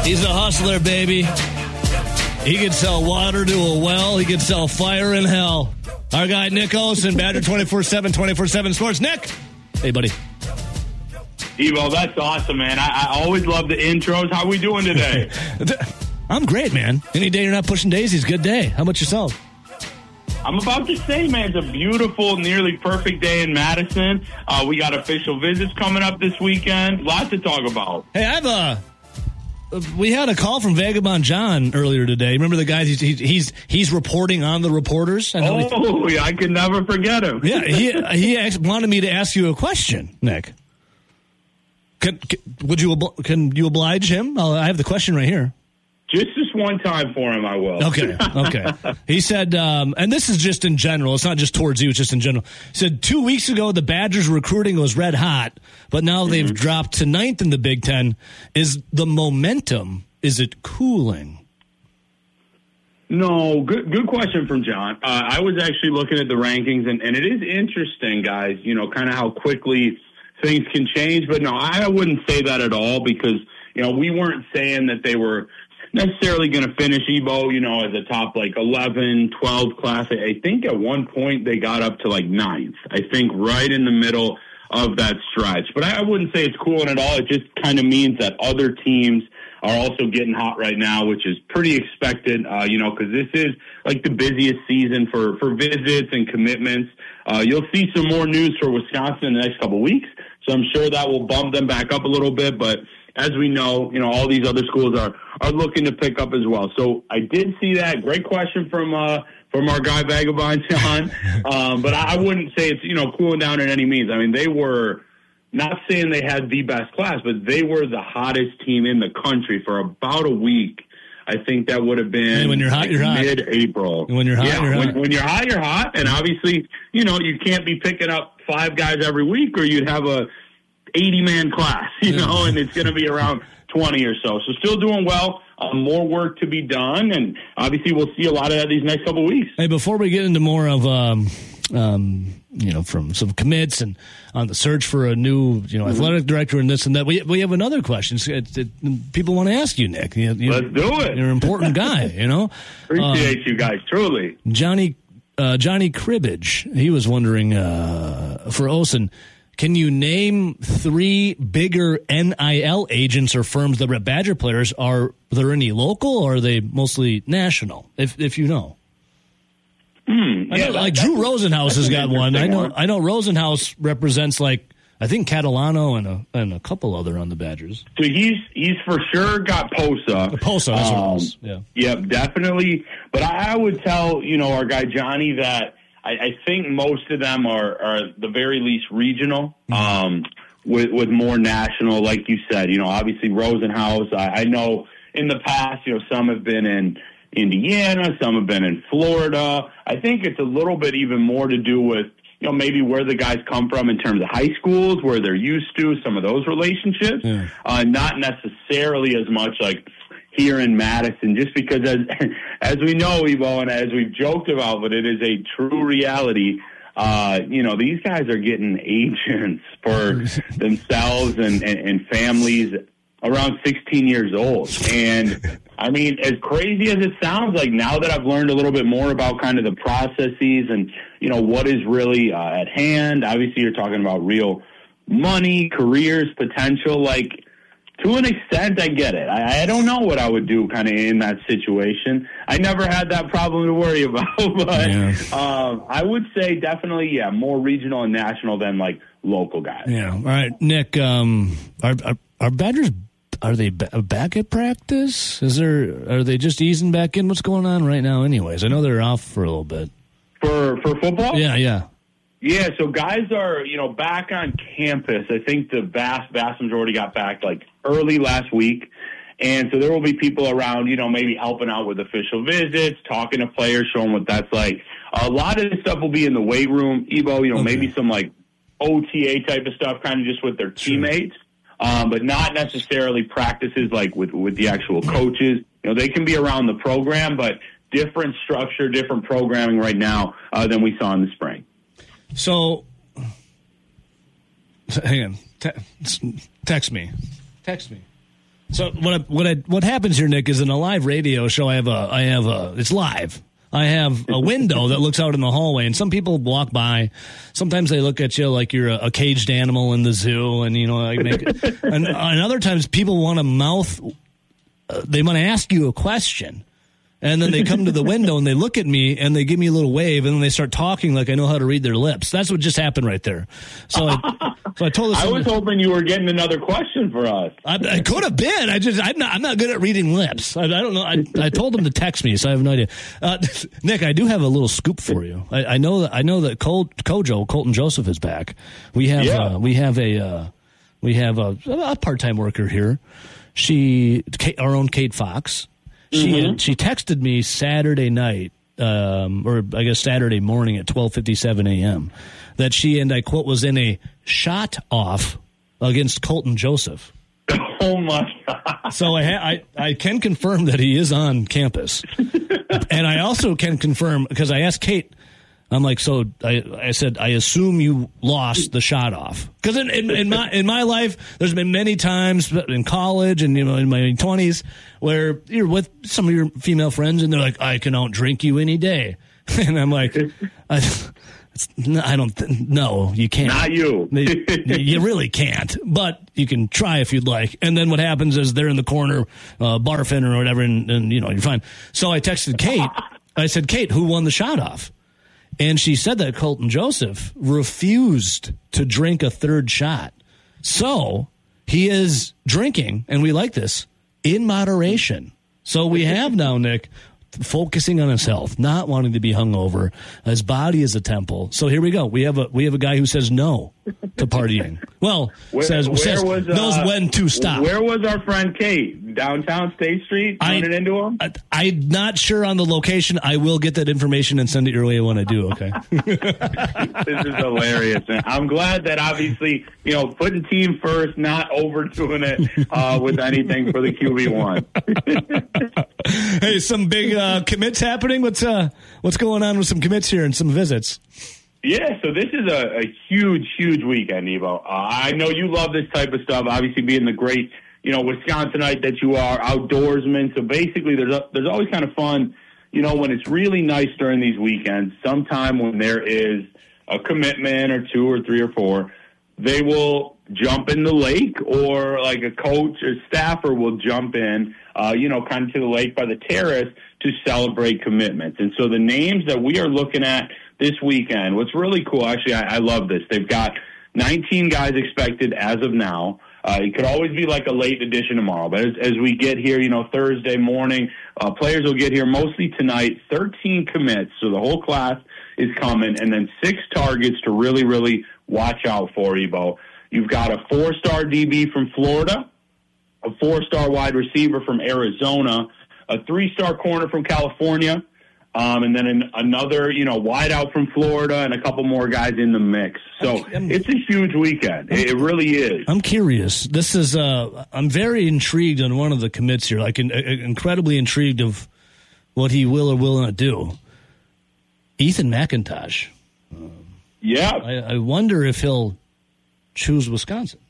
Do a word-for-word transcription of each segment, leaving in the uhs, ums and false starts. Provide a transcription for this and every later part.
He's a hustler, baby. He could sell water to a well. He could sell fire in hell. Our guy, Nick Olson, Badger twenty-four seven, twenty-four seven Sports. Nick! Hey, buddy. Evo, that's awesome, man. I, I always love the intros. How we doing today? I'm great, man. Any day you're not pushing daisies, good day. How about yourself? I'm about to say, man, it's a beautiful, nearly perfect day in Madison. Uh, we got official visits coming up this weekend. Lots to talk about. Hey, I have a... We had a call from Vagabond John earlier today. Remember the guy? He's he's he's, he's reporting on the reporters. I know oh, yeah, I can never forget him. Yeah, he he wanted me to ask you a question, Nick. Can, can would you can you oblige him? I'll, I have the question right here. Just this one time for him, I will. Okay, okay. He said, um, and this is just in general. It's not just towards you. It's just in general. He said, two weeks ago, the Badgers recruiting was red hot, but now mm-hmm. they've dropped to ninth in the Big Ten. Is the momentum, is it cooling? No, good good question from John. Uh, I was actually looking at the rankings, and, and it is interesting, guys, you know, kind of how quickly things can change. But no, I wouldn't say that at all because, you know, we weren't saying that they were necessarily going to finish Ebo, you know, as a top like eleven, twelve class. I think at one point they got up to like ninth. I think right in the middle of that stretch. But I wouldn't say it's cooling at all. It just kind of means that other teams are also getting hot right now, which is pretty expected, uh, you know, because this is like the busiest season for, for visits and commitments. Uh, you'll see some more news for Wisconsin in the next couple of weeks, so I'm sure that will bump them back up a little bit. But as we know, you know, all these other schools are, are looking to pick up as well. So I did see that. Great question from uh, from our guy Vagabond John. Um, but I wouldn't say it's, you know, cooling down in any means. I mean, they were not saying they had the best class, but they were the hottest team in the country for about a week. I think that would have been and when you're hot, like you're hot. mid-April. When you're hot, yeah, you're when, hot. when you're hot, you're hot. And obviously, you know, you can't be picking up five guys every week or you'd have a eighty-man class, you know, and it's going to be around twenty or so. So still doing well. Uh, more work to be done, and obviously we'll see a lot of that these next couple of weeks. Hey, before we get into more of, um, um, you know, from some commits and on the search for a new, you know, mm-hmm. athletic director and this and that, we we have another question. It, it, people want to ask you, Nick. You, you, Let's do it. You're an important guy, you know. Appreciate um, you guys, truly. Johnny uh, Johnny Cribbage, he was wondering uh, for Olson, can you name three bigger N I L agents or firms that rep Badger players? Are there any local or are they mostly national, if if you know? Mm, I yeah, know, that, like Drew Rosenhaus has got one. I know. One. I know Rosenhaus represents like I think Catalano and a and a couple other on the Badgers. So he's he's for sure got Posa. Posa, that's um, what it was. Yeah. Yep, definitely. But I, I would tell you know our guy Johnny that I, I think most of them are are at the very least regional. Mm-hmm. Um, with with more national, like you said. You know, obviously Rosenhaus. I, I know in the past, you know, some have been in Indiana, some have been in Florida. I think it's a little bit even more to do with, you know, maybe where the guys come from in terms of high schools, where they're used to some of those relationships. Yeah. Uh, not necessarily as much like here in Madison, just because as as we know, Evo, and as we've joked about, but it is a true reality. Uh, you know, these guys are getting agents for themselves and, and, and families around sixteen years old. And I mean, as crazy as it sounds, like now that I've learned a little bit more about kind of the processes and, you know, what is really uh, at hand, obviously you're talking about real money, careers, potential. Like, to an extent, I get it. I, I don't know what I would do kind of in that situation. I never had that problem to worry about, but yeah. um, I would say definitely, yeah, more regional and national than like local guys. Yeah. All right, Nick, um, are, are, are Badgers, are they back at practice? Is there, are they just easing back in? What's going on right now anyways? I know they're off for a little bit. For, for football? Yeah, yeah. Yeah, so guys are, you know, back on campus. I think the vast, vast majority got back, like, early last week. And so there will be people around, you know, maybe helping out with official visits, talking to players, showing what that's like. A lot of this stuff will be in the weight room, Evo, you know, okay. maybe some, like, O T A type of stuff, kind of just with their teammates, um, but not necessarily practices, like, with, with the actual coaches. You know, they can be around the program, but different structure, different programming right now uh, than we saw in the spring. So, hang on. Te- text me. Text me. So what I, what I, what happens here, Nick, is in a live radio show. I have a I have a it's live. I have a window that looks out in the hallway, and some people walk by. Sometimes they look at you like you're a, a caged animal in the zoo, and you know, like make. and, and other times, people want to mouth. Uh, they want to ask you a question, and then they come to the window and they look at me and they give me a little wave, and then they start talking like I know how to read their lips. That's what just happened right there. So, I, so I told. I was hoping you were getting another question for us. I, I could have been. I just I'm not. I'm not good at reading lips. I, I don't know. I, I told them to text me, so I have no idea. Uh, Nick, I do have a little scoop for you. I, I know that I know that Col- Kojo Colton Joseph is back. We have yeah. uh, we have a uh, we have a, a part time worker here. She our own Kate Fox. She mm-hmm. she texted me Saturday night, um, or I guess Saturday morning at twelve fifty-seven a.m. that she, and I quote, was in a shot off against Colton Joseph. Oh my God! So I, ha- I I can confirm that he is on campus, and I also can confirm because I asked Kate. I'm like, so I, I said, I assume you lost the shot off. Because in, in, in my in my life, there's been many times in college and you know in my twenties where you're with some of your female friends and they're like, I can outdrink you any day, and I'm like, I, it's, I don't, th- no, you can't. Not you. You really can't, but you can try if you'd like. And then what happens is they're in the corner uh, barfing or whatever, and, and you know you're fine. So I texted Kate. I said, Kate, who won the shot off? And she said that Colton Joseph refused to drink a third shot. So he is drinking, and we like this, in moderation. So we have now, Nick, focusing on his health, not wanting to be hungover. His body is a temple. So here we go. We have a we have a guy who says no to partying. Well, where, says, where says was, uh, knows when to stop. Where was our friend Kate? Downtown State Street? Turning into him? I, I'm not sure on the location. I will get that information and send it your way when I do, okay? This is hilarious, man. I'm glad that obviously, you know, putting team first, not overdoing it uh, with anything for the Q B one. Hey, some big uh, commits happening. What's uh, what's going on with some commits here and some visits? Yeah, so this is a, a huge, huge weekend, Evo. Uh, I know you love this type of stuff, obviously being the great, you know, Wisconsinite that you are, outdoorsman. So basically there's a, there's always kind of fun, you know, when it's really nice during these weekends, sometime when there is a commitment or two or three or four, they will jump in the lake, or like a coach or staffer will jump in, uh, you know, kind of to the lake by the terrace to celebrate commitments. And so the names that we are looking at this weekend, what's really cool, actually, I, I love this. They've got nineteen guys expected as of now. Uh, it could always be like a late edition tomorrow, but as, as we get here, you know, Thursday morning, uh, players will get here mostly tonight. thirteen commits, so the whole class is coming, and then six targets to really, really watch out for, Ebo. You've got a four-star D B from Florida, a four-star wide receiver from Arizona, a three-star corner from California, Um, and then an, another, you know, wide out from Florida, and a couple more guys in the mix. So I'm, it's a huge weekend. It, it really is. I'm curious. This is, uh, I'm very intrigued on one of the commits here, like in, uh, incredibly intrigued of what he will or will not do. Ethan McIntosh. Um, yeah. I, I wonder if he'll choose Wisconsin.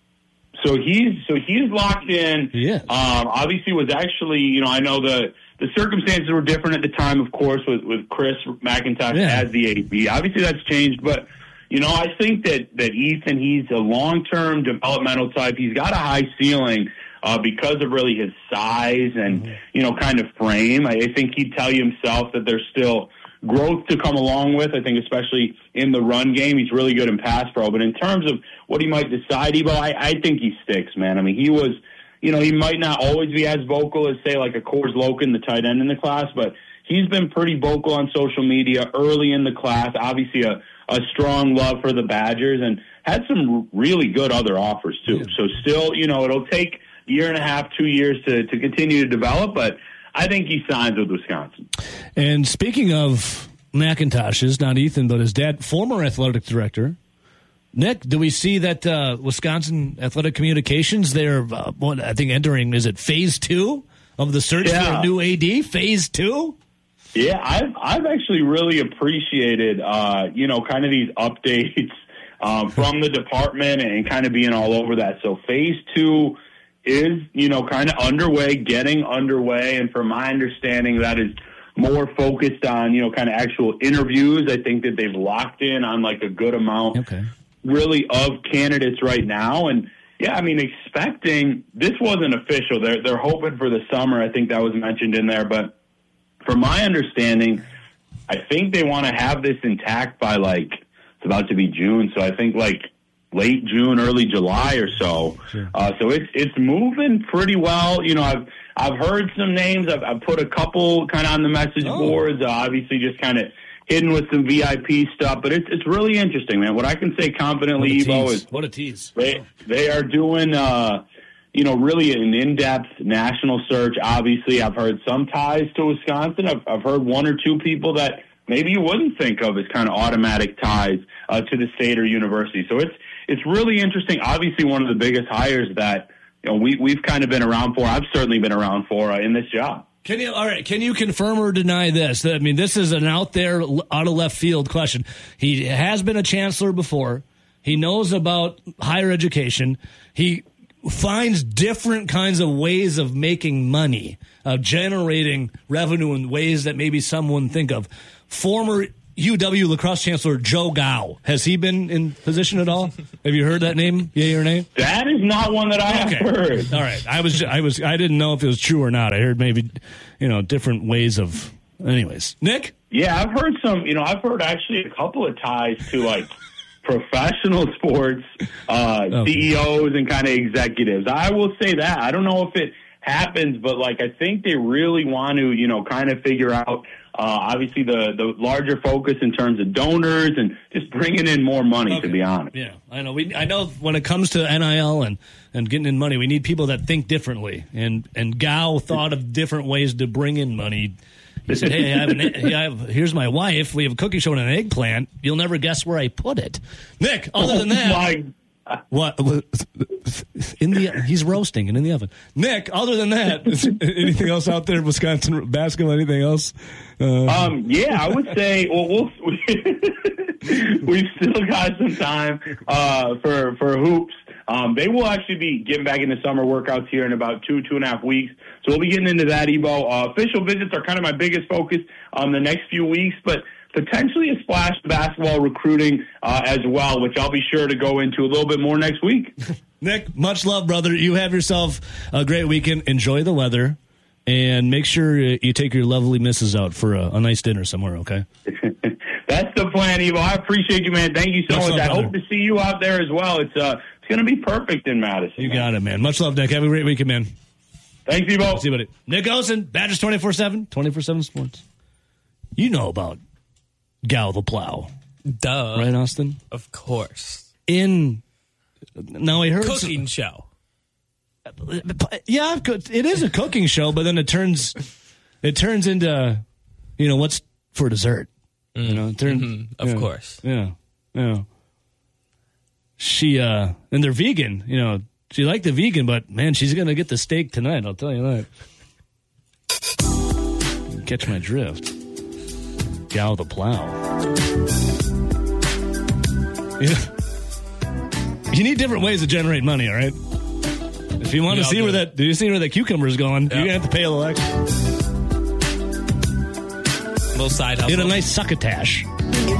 So he's so he's locked in. He is. Um, obviously, was actually, you know, I know the the circumstances were different at the time, of course, with, with Chris McIntosh yeah. as the A B. Obviously, that's changed, but you know, I think that that Ethan, he's a long term developmental type. He's got a high ceiling uh, because of really his size and mm-hmm. you know, kind of frame. I, I think he'd tell you himself that there's still growth to come along with. I think especially in the run game, he's really good in pass pro. But in terms of what he might decide, Ebo, I, I think he sticks, man. I mean, he was, you know, he might not always be as vocal as, say, like a Coors Loken, the tight end in the class, but he's been pretty vocal on social media early in the class. Obviously a, a strong love for the Badgers, and had some really good other offers too. Yeah. So still, you know, it'll take a year and a half, two years to, to continue to develop, but I think he signs with Wisconsin. And speaking of McIntosh's, not Ethan, but his dad, former athletic director, Nick, do we see that uh, Wisconsin Athletic Communications, they're, uh, what, I think, entering, is it phase two of the search yeah. for a new A D? Phase two? Yeah, I've, I've actually really appreciated, uh, you know, kind of these updates um, from the department and kind of being all over that. So phase two is, you know, kind of underway, getting underway. And from my understanding, that is more focused on, you know, kind of actual interviews. I think that they've locked in on like a good amount okay. really of candidates right now. And yeah, I mean, expecting, this wasn't official. They're, they're hoping for the summer. I think that was mentioned in there. But from my understanding, I think they want to have this intact by like, it's about to be June. So I think like late June, early July or so. Sure. Uh, so it's, it's moving pretty well. You know, I've, I've heard some names. I've, I've put a couple kind of on the message oh. boards, uh, obviously just kind of hidden with some V I P stuff, but it's it's really interesting, man. What I can say confidently, Evo, is what a tease. They they are doing, uh, you know, really an in-depth national search. Obviously, I've heard some ties to Wisconsin. I've, I've heard one or two people that maybe you wouldn't think of as kind of automatic ties uh, to the state or university. So it's it's really interesting. Obviously, one of the biggest hires that you know we we've kind of been around for. I've certainly been around for uh, in this job. Can you all right? Can you confirm or deny this? I mean, this is an out there, out of left field question. He has been a chancellor before. He knows about higher education. He finds different kinds of ways of making money, of generating revenue in ways that maybe some wouldn't think of. Former U W lacrosse chancellor Joe Gow, has he been in position at all? Have you heard that name? Yay or nay? That is not one that I okay. have heard. All right, I was, I was, I didn't know if it was true or not. I heard maybe, you know, different ways of. Anyways, Nick. Yeah, I've heard some. You know, I've heard actually a couple of ties to like professional sports uh, okay. C E Os and kind of executives. I will say that I don't know if it happens, but like I think they really want to, you know, kind of figure out. Uh, obviously, the, the larger focus in terms of donors and just bringing in more money, okay. to be honest. Yeah, I know. We I know when it comes to N I L and, and getting in money, we need people that think differently. And and Gow thought of different ways to bring in money. He said, "Hey, I have an, I have, here's my wife. We have a cookie show and an eggplant. You'll never guess where I put it." Nick, other than that, my what in the he's roasting and in the oven. Nick, other than that, anything else out there? Wisconsin basketball? Anything else? Uh, um, yeah, I would say. Well, we'll we've still got some time uh, for for hoops. Um, they will actually be getting back into summer workouts here in about two two and a half weeks. So we'll be getting into that, Evo. Uh, official visits are kind of my biggest focus um, the next few weeks, but potentially a splash basketball recruiting uh, as well, which I'll be sure to go into a little bit more next week. Nick, much love, brother. You have yourself a great weekend. Enjoy the weather, and make sure you take your lovely missus out for a, a nice dinner somewhere, okay? That's the plan, Evo. I appreciate you, man. Thank you so much. much. Love, I brother. hope to see you out there as well. It's uh, it's going to be perfect in Madison. You man. got it, man. Much love, Nick. Have a great weekend, man. Thanks, Evo. See you, buddy. Nick Osen, Badgers twenty-four seven, twenty-four seven Sports. You know about Gal the Plow. Duh. Right, Austin? Of course. In, now I heard. Cooking show. Yeah, it is a cooking show, but then it turns, it turns into, you know, what's for dessert. Mm. You know, it turns, mm-hmm. Of yeah, course. Yeah, yeah. She, uh, and they're vegan, you know, she liked the vegan, but man, she's going to get the steak tonight, I'll tell you that. Catch my drift. Gal the Plow. Yeah. You need different ways to generate money, all right? If you want to see where that, do you see where that cucumber is going? Yep. You're gonna have to pay a little extra. Little side hustle. Get a nice succotash.